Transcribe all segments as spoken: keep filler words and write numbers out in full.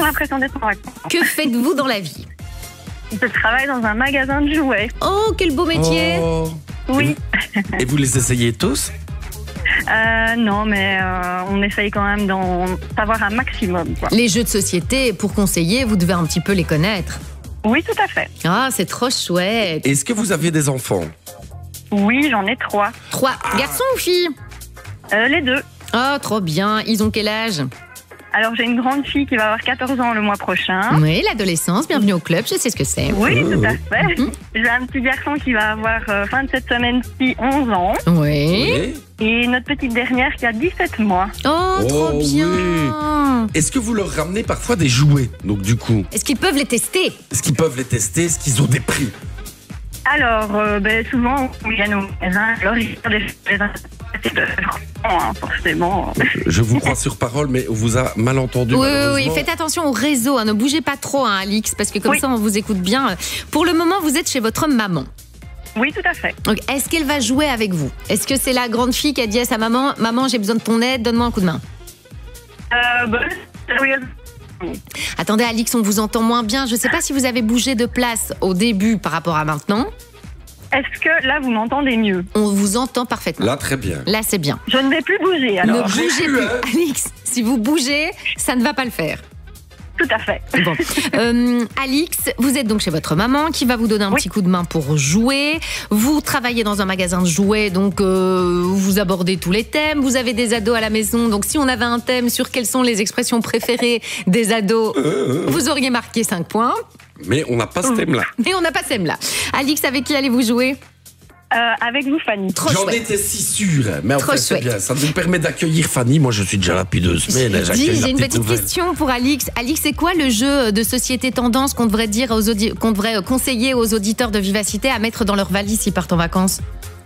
toujours l'impression d'être en vacances. Que faites-vous dans la vie? Je travaille dans un magasin de jouets. Oh, quel beau métier. Oh. Oui. Et vous les essayez tous? Euh, non, mais euh, on essaye quand même d'en savoir un maximum, quoi. Les jeux de société, pour conseiller, vous devez un petit peu les connaître. Oui, tout à fait. Ah, c'est trop chouette. Est-ce que vous avez des enfants? Oui, j'en ai trois. Trois. Garçons ou filles? Euh, les deux. Oh, trop bien. Ils ont quel âge? Alors, j'ai une grande fille qui va avoir quatorze ans le mois prochain. Oui, l'adolescence. Bienvenue au club, je sais ce que c'est. Oui, tout à fait. J'ai un petit garçon qui va avoir euh, fin de cette semaine-ci onze ans. Oui. Et notre petite dernière qui a dix-sept mois. Oh, trop Oh, bien. oui. Est-ce que vous leur ramenez parfois des jouets? Donc du coup, Est-ce qu'ils peuvent les tester? est-ce qu'ils peuvent les tester? Est-ce qu'ils ont des prix? Alors, euh, ben, souvent, on vient au magasin, alors ils font des des hein, forcément. Je vous crois sur parole, mais on vous a mal entendu. Oui, oui, malheureusement. oui. Faites attention au réseau. Hein. Ne bougez pas trop, hein, Alix, parce que comme Oui. ça, on vous écoute bien. Pour le moment, vous êtes chez votre maman. Oui, tout à fait. Donc, est-ce qu'elle va jouer avec vous? Est-ce que c'est la grande fille qui a dit à sa maman, maman, j'ai besoin de ton aide, donne-moi un coup de main? Euh, ben, oui. Attendez, Alix, on vous entend moins bien. Je ne sais pas si vous avez bougé de place au début par rapport à maintenant. Est-ce que là, vous m'entendez mieux? On vous entend parfaitement. Là, très bien. Là, c'est bien. Je ne vais plus bouger, Ne alors. bougez J'ai plus. cru, hein. Alix, si vous bougez, ça ne va pas le faire. Tout à fait. Bon. Euh, Alix, vous êtes donc chez votre maman qui va vous donner un Oui. petit coup de main pour jouer. Vous travaillez dans un magasin de jouets, donc euh, vous abordez tous les thèmes. Vous avez des ados à la maison, donc si on avait un thème sur quelles sont les expressions préférées des ados, vous auriez marqué cinq points. Mais on n'a pas ce thème-là. Mais on n'a pas ce thème-là. Alix, avec qui allez-vous jouer? Euh, avec vous, Fanny. Trop J'en chouette. étais si sûr. Mais en Trop fait, c'est chouette. bien. Ça nous permet d'accueillir Fanny. Moi, je suis déjà là depuis deux semaines. J'ai J'accueille dit, la j'ai une petite nouvelle. question pour Alix. Alix, c'est quoi le jeu de société tendance qu'on devrait dire aux audi- qu'on devrait conseiller aux auditeurs de Vivacité à mettre dans leur valise s'ils partent en vacances?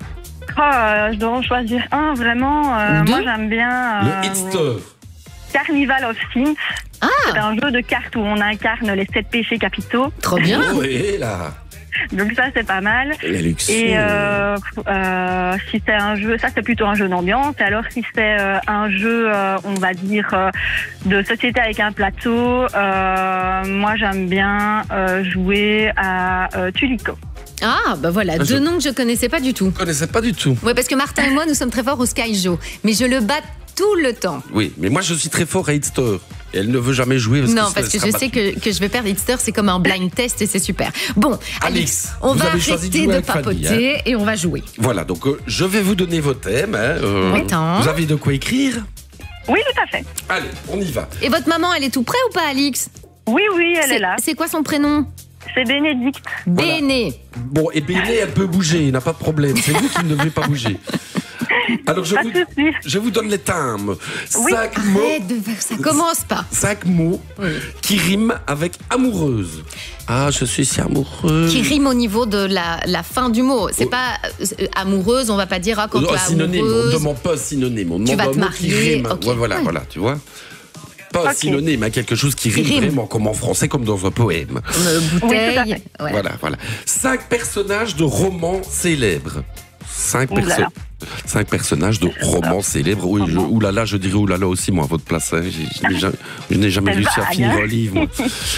Oh, euh, je dois en choisir un, vraiment. Euh, Deux. moi, j'aime bien... euh, Le Hitster. Carnival of Sins. Ah, C'est un jeu de cartes où on incarne les sept péchés capitaux. trop bien. Oui, là. Donc ça, c'est pas mal. La luxe. Et euh, euh, si c'est un jeu, ça c'est plutôt un jeu d'ambiance. Et alors si c'est euh, un jeu, euh, on va dire, euh, de société avec un plateau, euh, moi j'aime bien euh, jouer à euh, Tulico. Ah, bah voilà, Ah, deux je- noms que je connaissais pas du tout. Je ne connaissais pas du tout. Ouais, parce que Martin et moi, nous sommes très forts au Sky Joe. Mais je le bats tout le temps. Oui, mais moi, je suis très fort à Hitster. Et elle ne veut jamais jouer. Parce non, que parce que ça je sera sais que, que je vais perdre Hitster, c'est comme un blind test et c'est super. Bon, Alix, Alix, on vous va avez choisi de arrêter jouer de avec Fanny, papoter et on va jouer. Voilà, donc euh, je vais vous donner vos thèmes. Hein, euh, Attends. vous avez de quoi écrire? Oui, tout à fait. Allez, on y va. Et votre maman, elle est tout près ou pas, Alix? Oui, oui, elle C'est- est là. C'est quoi son prénom? C'est Bénédicte. Voilà. Béné. Bon, et Béné, elle peut bouger, il n'a pas de problème. C'est vous qui ne devez pas bouger. Alors, je Pas vous, de souci. je vous donne les timbres. Oui. Cinq mots, Arrête de faire ça, commence pas. cinq mots qui riment avec amoureuse. Ah, je suis si amoureuse. Qui rime au niveau de la, la fin du mot. C'est Oh. pas euh, amoureuse, on va pas dire ah, quand Oh, tu es synonyme, on ne amoureuse. demande pas synonyme, on Tu demande vas un te mot qui marier, rime. ok. Ouais, voilà, Ouais. voilà, tu vois. Pas Ok. synonyme, hein, quelque chose qui rime, rime. vraiment, comme en français, comme dans un poème. Euh, bouteille. Oui, tout à fait. Voilà. Voilà, voilà. Cinq personnages de romans célèbres. Cinq, Ouh là perso- là. Cinq personnages de romans célèbres. Oui, je, oulala, je dirais oulala aussi, moi, à votre place. Hein. J'ai- Je n'ai jamais, je n'ai jamais C'est réussi à vague, finir hein. un livre. moi.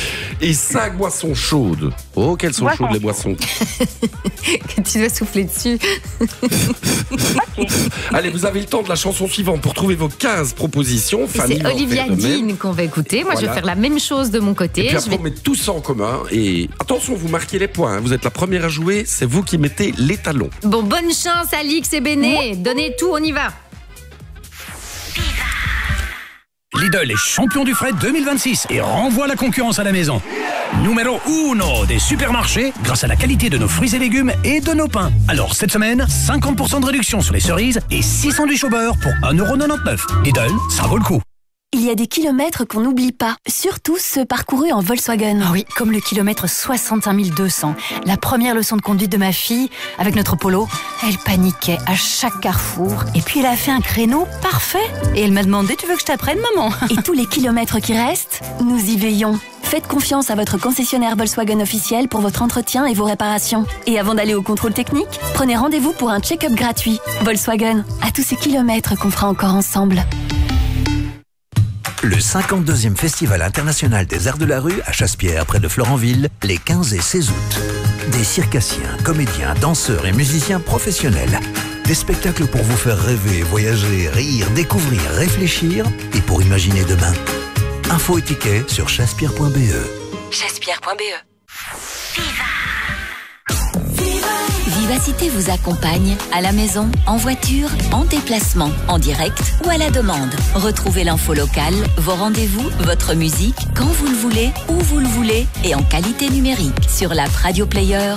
Et cinq boissons chaudes. Oh, quelles sont Boissons chaudes les boissons. Que tu dois souffler dessus. Allez, vous avez le temps de la chanson suivante pour trouver vos quinze propositions. Et Fanny c'est va en Olivia faire de même. Dean qu'on va écouter. Moi, je vais Voilà. faire la même chose de mon côté. Et puis Je après, vais- on met tout ça en commun. Et attention, vous marquez les points. hein. Vous êtes la première à jouer. C'est vous qui mettez les talons. Bon, bonne chance, Alix et Béné. Donnez tout, on y va. Lidl est champion du fret deux mille vingt-six et renvoie la concurrence à la maison. Numéro uno des supermarchés grâce à la qualité de nos fruits et légumes et de nos pains. Alors cette semaine, cinquante pour cent de réduction sur les cerises et six sandwichs au beurre pour un euro quatre-vingt-dix-neuf. Lidl, ça vaut le coup. Il y a des kilomètres qu'on n'oublie pas, surtout ceux parcourus en Volkswagen. Ah oui, comme le kilomètre soixante-cinq mille deux cents. La première leçon de conduite de ma fille, avec notre Polo, elle paniquait à chaque carrefour. Et puis elle a fait un créneau parfait. Et elle m'a demandé, tu veux que je t'apprenne, maman? Et tous les kilomètres qui restent, nous y veillons. Faites confiance à votre concessionnaire Volkswagen officiel pour votre entretien et vos réparations. Et avant d'aller au contrôle technique, prenez rendez-vous pour un check-up gratuit. Volkswagen, à tous ces kilomètres qu'on fera encore ensemble. Le cinquante-deuxième Festival international des arts de la rue à Chassepierre, près de Florenville, les quinze et seize août. Des circassiens, comédiens, danseurs et musiciens professionnels. Des spectacles pour vous faire rêver, voyager, rire, découvrir, réfléchir et pour imaginer demain. Infos et tickets sur chassepierre point b e. chassepierre point b e. Vivacité vous accompagne à la maison, en voiture, en déplacement, en direct ou à la demande. Retrouvez l'info locale, vos rendez-vous, votre musique, quand vous le voulez, où vous le voulez et en qualité numérique sur l'app Radio Player